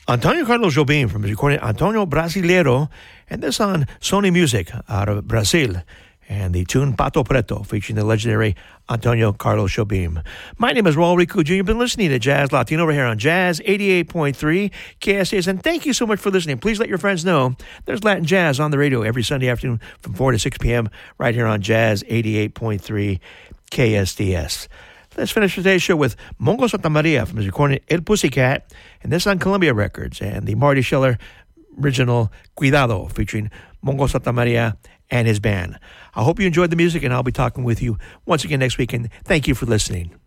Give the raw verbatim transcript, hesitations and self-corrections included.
Antonio Carlos Jobim from his recording Antonio Brasileiro, and this on Sony Music out of Brazil, and the tune Pato Preto featuring the legendary Antonio Carlos Jobim. My name is Raul Rico Junior You've been listening to Jazz Latino over here on Jazz eighty-eight point three K S D S, and thank you so much for listening. Please let your friends know there's Latin Jazz on the radio every Sunday afternoon from four to six p.m. right here on Jazz eighty-eight point three K S D S. Let's finish today's show with Mongo Santa Maria from his recording El Pussycat, and this on Columbia Records, and the Marty Scheller original Cuidado featuring Mongo Santa Maria and his band. I hope you enjoyed the music, and I'll be talking with you once again next week, and thank you for listening.